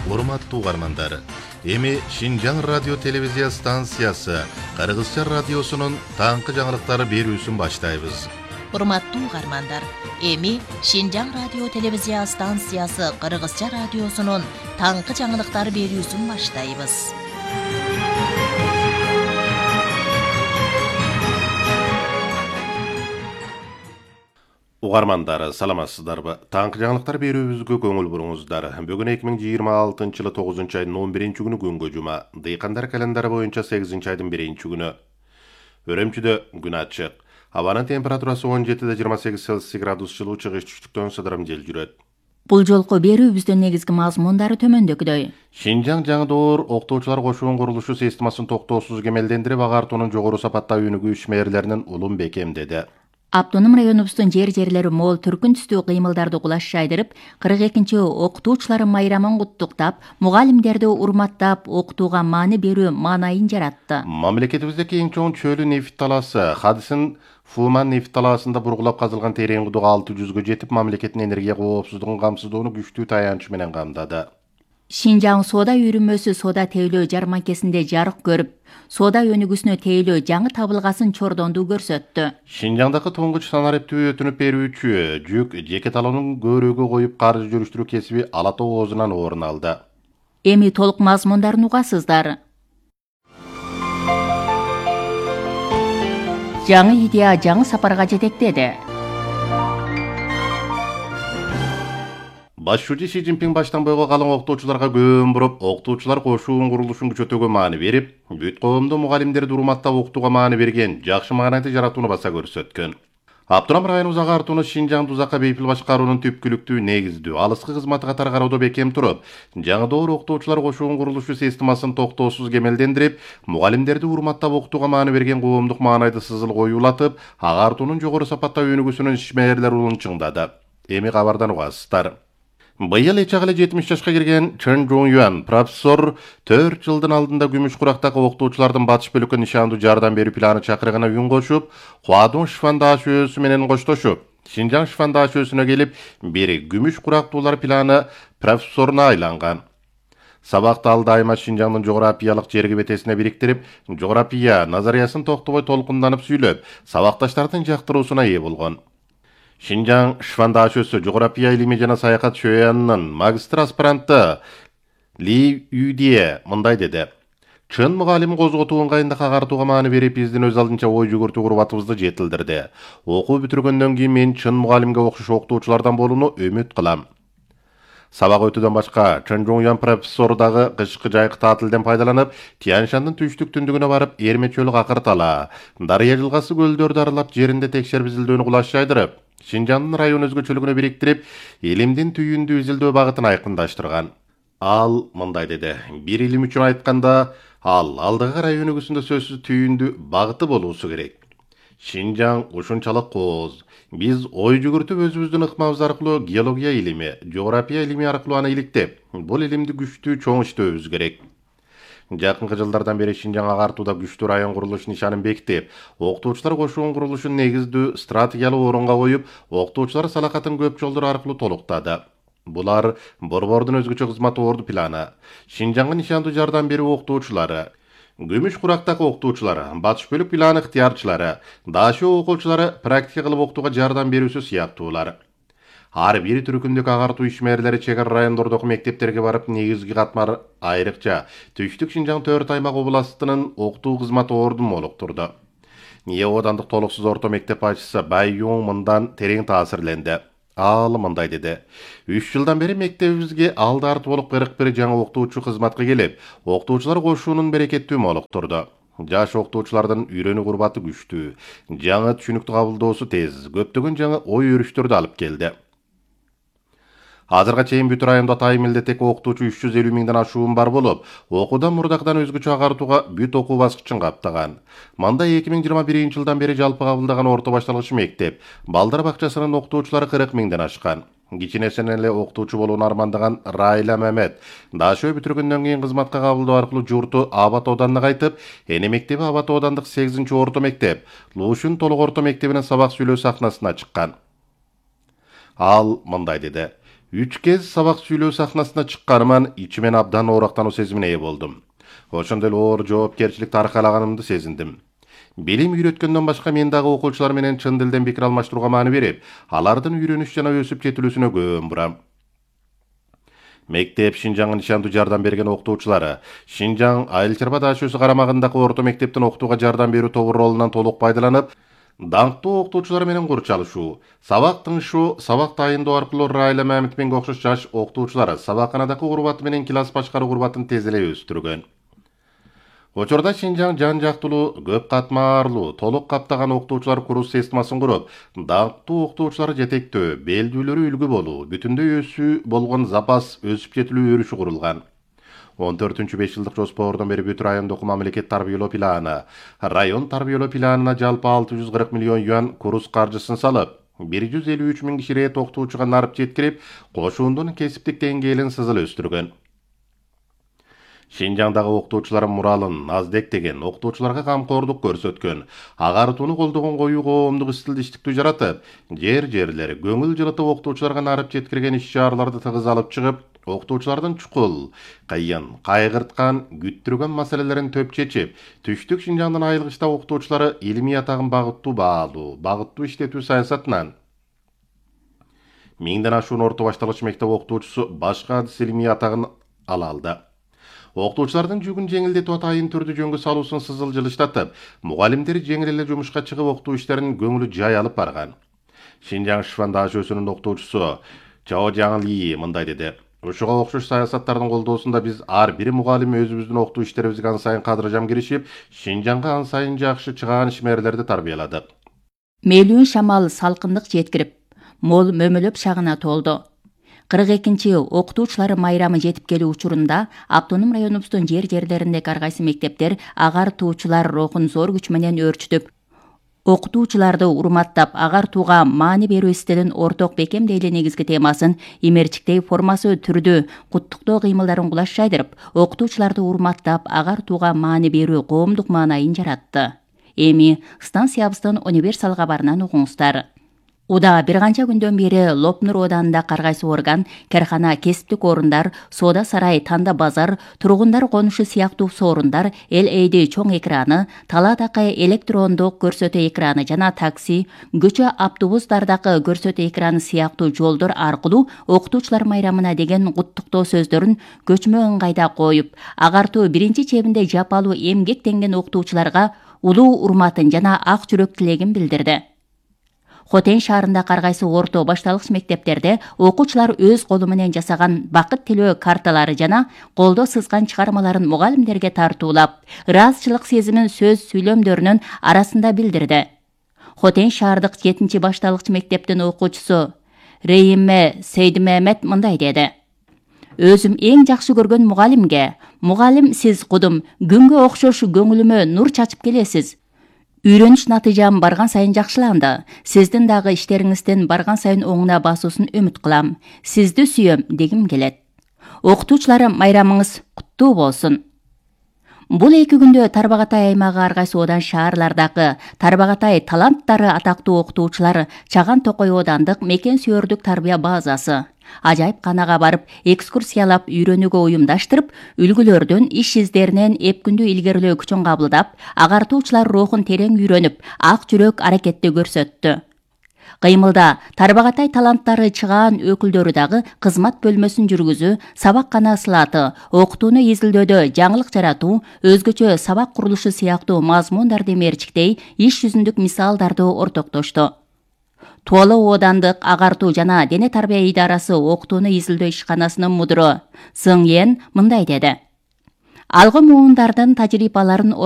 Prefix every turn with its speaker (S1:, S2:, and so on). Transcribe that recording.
S1: Урматтуу угармандар, эми Шинжаң радио телевизия станциясы Кыргызча радиосунун таңкы жаңылыктары берүүсүн баштайбыз.
S2: Урматтуу угармандар, эми Шинжаң радио телевизия станциясы Кыргызча радиосунун таңкы жаңылыктары берүүсүн баштайбыз.
S1: Угармандар, саламатсыздарбы? Таңкы жаңылыктар берүүбүзгө көңүл буруңуздар. Бүгүн 2026-жылы 9-айдын 11-чи күнү күнгө жума. Дыйкандар календары боюнча 8-чи айдын 1-чи күнү. Өрөмчүдө күн ачык. Абанын температурасы 17-28 Цельсий градус жылуу, чыгыш түштүктөн сыдырым жел жүрөт.
S3: Бул жолку берүүбүздүн негизги мазмундары төмөндөгүдөй.
S1: Шинжаң жаңы доор октоочулар кошуун курулушу системасын токтоосуз кемелдендирип, агартуунун жогору сапаттагы өнүгүү ишмерлеринин улун бекемдеди.
S3: Автоном районубуздун жери мол түркүн түстүү кыймылдарды кулаш жайдырып, 42-чи окутуучулар майрамын куттуктап, мугалимдерди урматтап, окутууга маани берүү маанайын жаратты.
S1: Мамлекетибизде эң чоң чөлү нефт талаасы, Хадисын Фуман нефт талаасында бургулап казылган терең кудук 600гө жетип, мамлекеттин энергия коопсуздугун камсыздоону күчтүү таянч менен камдады.
S3: Шинжаң соода үйрүмөсү соода тейлөө жарманкесинде жарык көрүп, соода өнүгүүсүнө тейлөө жаңы табылгасын чордонду көрсөттү.
S1: Шинжаңдагы туңгуч санариптүү өтүнүп берүүчү жүк жеке талоонун көөрөөгө коюп каржы жүрүштүрүү кесиби Ала Тоо оозунан орун алды.
S3: Эми толук мазмундарын угасыздар. Жаңы идея жаңы сапарга жетектеди.
S1: Башчы Си Цзиньпин баштан бойго калың октоочуларга көөн буруп, октоочулар кошуун курулушун күчөтүүгө маани берип, бүт коомдо мугалимдерди урматтап окутууга маани берген, жакшы маанайды жаратууну баса көрсөткөн. Автоном районубуз агартууну Шинжаңды узакка бейпил башкаруунун түпкүлүктүү негиздүү, алыскы кызматы катары кароодо бекем туруп, жаңы доор октоочулар кошуун курулушу системасын токтоосуз кемелдендирип, мугалимдерди урматтап окутууга маани берген коомдук маанайды сызыл коюулатып, агартуунун жогору сапатта өнүгүүсүнүн ишмерлер улун чыңдады. Эми кабардан угасыздар. Быйыл эчагылы 70 жашка кирген Чен Жон Юан профессор 4 жылдын алдында күмүш курактагы октоочулардын батыш бөлүккө нишандуу жардам берүү планы чакырыгына үн кошуп, Хуадун шифандаш өсү менен коштошуп, Шинжаң шифандаш өсүнө келип, бери күмүш курактуулар планы профессоруна айланган. Сабакты ал дайыма Шинжаңдын жографиялык жерги бетесине бириктирип, жография назариясын токтобой толкунданып сүйлөп, сабакташтардын жактыруусуна ээ болгон. Шинжаң шифандаш өсү жография илими жана саякат шөянынын магистр аспиранты Ли Юдие мындай деди. Чын мугалим козготуу ыңгайындагы агартууга маани берип, биздин өз алдынча ой жүгүртүү курбатыбызды жетилдирди. Окуу бүтүргөндөн кийин мен чын мугалимге окшош окутуучулардан болууну үмүт кылам. Сабак өтүүдөн башка Чен Жон Юан профессор дагы кышкы жайкы таатилден пайдаланып, Тяньшандын түштүк түндүгүнө барып, Эрме чөлү Акыртала, Дарыя жылгасы көлдөрдү аралап, жеринде текшерип изилдөөнү кулаш жайдырып, Шинжаңдын район өзгөчөлүгүнө бириктирип, элимдин түйүндү изилдөө багытын айкындаштырган. Ал мындай деди. Бир илим үчүн айтканда, ал алдыгы район өнүгүүсүндө сөзсүз түйүндү багыты болуусу керек. Шинжаң ушунчалык кооз. Биз ой жүгүртүп өзүбүздүн ыкмабыз аркылуу геология илими, жография илими аркылуу аны иликтеп, бул илимди күчтүү чоң иштөөбүз керек. Жакынкы жылдардан бери Шинжаң агартууда күчтүү район курулуш нишанын бекитип, окутуучулар кошуун курулушун негиздүү стратегиялык орунга коюп, окутуучулар салакатын көп жолдор аркылуу толуктады. Булар Борбордун өзгөчө кызматы орду планы, Шинжаңга нишандуу жардам берүү окутуучулары, күмүш курактагы окутуучулары, батыш бөлүк планы ыктыярчылары, дашы окуучулары практика кылып окутууга жардам берүүсү сыяктуулар. Ар бир түркүндүк агартуу ишмерлери чек ара райондордогу мектептерге барып, негизги катмар айрыкча Түштүк Шинжаң 4 аймак областынын окутуу кызматы ордун молуктурду. Ния оодандык толуксуз орто мектеп башчысы Бай Юң мындан терең таасирленди. Ал мындай деди. 3 жылдан бери мектебибизге алды арты болуп 41 жаңы окутуучу кызматка келип, окутуучулар кошуунун берекеттүү молуктурду. Жаш окутуучулардын үйрөнүү курбаты күчтүү, жаңы түшүнүктү кабылдоосу тез, көптөгөн жаңы ой өрүштөрдү алып келди. Азырга чейин бүт райондо атайын милдеттеги окутуучу 350 миңден ашуун бар болуп, окуудан мурдакыдан өзгөчө агартууга бүт окуу баскычын каптаган. Мында 2021 жылдан бери жалпы кабылдаган орто башталгыч мектеп, балдар бакчасынын окутуучулары 40 миңден ашкан. Кичинесинен эле окутуучу болууну армандаган Райла Мемет дашөө бүтүргөндөн кийин кызматка кабылдоо аркылуу журту Абат Оданына кайтып, эне мектеби Абат Одандык 8-чи орто мектеп, Лушун толук орто мектебинин сабак сүйлөө сахнасына чыккан. Ал мындай деди. 3 кез сабак сүйлөө сахнасына чыкканыман ичимен абдан оорактануу сезимине ээ болдум. Ошондой эле оор жоопкерчиликти аркалаганымды сезиндим. Билим үйрөткөндөн башка мен дагы окуучулар менен чын дилден пикир алмаштырууга маани берип, алардын үйрөнүш жана өсүп жетилүүсүнө көң бурам. Мектеп Шинжаңга нишандуу жардам берген окутуучулары Шинжаң Айыл Чарба ДАШ-сы карамагындагы орто мектептин окутууга жардам берүү тобу ролунан толук пайдаланып, даңктуу окутуучулар менен курчалышуу, сабак тыңшуу, сабак дайындоо аркылуу Райла Мамитменге окшош жаш окутуучулар сабакканадагы урбаты менен класс башкаруу урбатын тез эле өстүргөн. Учурда Шинжаң жан жактылуу, көп катмарлуу, толук каптаган окутуучулар курс системасын куруп, даңктуу окутуучулар жетектөө, белдүүлөрү үлгү болуу, бүтүндөй өсүү болгон запас өсүп жетилүү өрүшү курулган. 14-5 жылдык жоспордон бери бүт райондогу мамлекет тарбиялоо планы, район тарбиялоо планына жалпы 640 миллион юан курс каржысын салып, 153 миң кишиге окутуучуга нарып жеткирип, кошуундун кесиптик деңгээлин сызыл өстүргөн. Шинжаңдагы окутуучулар муралын Наздек деген окутуучуларга камкордук көрсөткөн, агартууну колдогон коюу коомдук стилдиштиктүү жаратып, жерлер көңүл жылытып окутуучуларга нарып жеткирген иш-чараларды тыгыз алып чыгып, окутуучулардын чукул, кыйын, кайгырткан, күттүргөн маселелерин төп чечип, түштүк Шинжаңдын айылгычта окутуучулары илимий атагын багыттуу баалуу, багыттуу иштетүү саясатынан 1000ден ашуун орто башталгыч мектеп окутуучусу башка адыс илимий атагын ала алды. Окутуучулардын жүгүн жеңилдетип атайын түрдүү жөнгө салуусун сызыл жылыштатып, мугалимдер жеңил эле жумушка чыгып окутуу иштерин көңүлү жай алып барган. Шинжаң Шифан ДАШ-сынын окутуучусу Чао Жаңли мындай деди: "Ушуга окшош саясаттардын колдоосунда биз ар бир мугалим өзүбүздүн окутуу иштерибизге ан сайын кадыржам киришип, Шинжаңга ан сайын жакшы чыгаан ишмерлерди тарбияладык."
S3: Мээлүүн шамал салкындык жеткирип, мол мөмөлөп шагына толду. 42-чи окутуучулар майрамы жетип келүү учурунда автоном районубуздун жерлеринде ар кайсы мектептер агартуучулар рухун зор күч менен өөрчүтүп, окутуучуларды урматтап, агартууга маани берүү стилин орток бекемдейли негизги темасын имерчиктей формасы түрдүү куттуктоо кыймылдарын кулаш жайдырып, окутуучуларды урматтап, агартууга маани берүү коомдук маанайын жаратты. Эми станциябыздын универсал кабарынан угуңуздар. Уда бир канча күндөн бери Лопнур оданында ар кайсы орган, кархана, кесиптик орундар, соода сарай, танда базар, тургундар конушу сыяктуу соорундар, LED чоң экраны, талаадагы электрондук көрсөтүү экраны жана такси, көчө автобустардагы көрсөтүү экраны сыяктуу жолдор аркылуу окутуучулар майрамына деген куттуктоо сөздөрүн көчмө ыңгайда коюп, агартуу биринчи чебинде жапалуу эмгектенген окутуучуларга улуу урматын жана ак жүрөк тилегин билдирди. Хотен шаарында ар кайсы орто башталгыч мектептерде окуучулар өз колу менен жасаган бакыт тилөө карталары жана колдо сызган чыгармаларын мугалимдерге тартуулап, ыраазычылык сезимин сөз сүйлөмдөрүнүн арасында билдирди. Хотен шаардык 7-чи башталгыч мектептин окуучусу Рейиме Сейдимемет мындай деди: "Өзүм эң жакшы көргөн мугалимге, мугалим сиз кудум, күнгө окшош көңүлүмө нур чачып келесиз. Үйрөнүш натыйжам барган сайын жакшыланды. Сиздин дагы иштериңиздин барган сайын оңуна басуусын үмүт кылам. Сизди сүйөм" дегим келет. Окутуучулар майрамыңыз куттуу болсун. Бул 2 күндө Тарбағатай аймагы ар кайсы одан шаарлардагы Тарбағатай таланттары атактуу окутуучулар Чаган Токой одандык мекен сүйөрдүк тарбия базасы ажайыпканага барып, экскурсиялап, үйрөнүүгө уюмдаштырып, үлгүлөрдөн, иш издеринен эпкүндүү илгерилөө күчүн кабылдап, агартуучулар рухун терең үйрөнүп, ак жүрөк аракетти көрсөттү. Кыймылда Тарбағатай таланттары чыгаан өкүлдөрү дагы кызмат бөлмөсүн жүргүзүү, сабаккана сылаты, окутууну изилдөөдө жаңылык жаратуу, өзгөчө сабак курулушу сыяктуу мазмундарды мерчиктей, иш жүзүндүк мисалдарды ортоктошту. Туоло оодандык агартуу жана дене тарбия идарасы окутууну изилдөө ишканасынын мудуру Сыңен мындай деди: "Алгы муундардын тажрыйбаларын